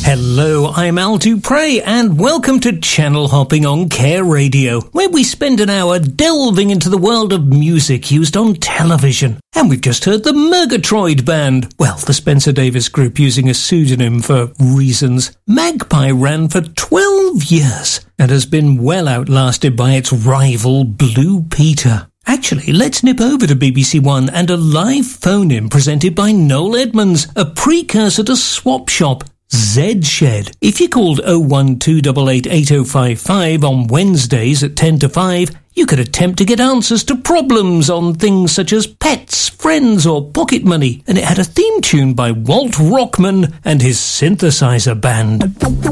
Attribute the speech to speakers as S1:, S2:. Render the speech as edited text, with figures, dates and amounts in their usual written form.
S1: Hello, I'm Al Dupre, and welcome to Channel Hopping on Care Radio, where we spend an hour delving into the world of music used on television. And we've just heard the Murgatroyd Band, well, the Spencer Davis Group using a pseudonym for reasons. Magpie ran for 12 years and has been well outlasted by its rival Blue Peter. Actually, let's nip over to BBC One and a live phone-in presented by Noel Edmonds, a precursor to Swap Shop. Z Shed. If you called 012888055 on Wednesdays at 10 to 5, you could attempt to get answers to problems on things such as pets, friends or pocket money, and it had a theme tune by Walt Rockman and his synthesizer band.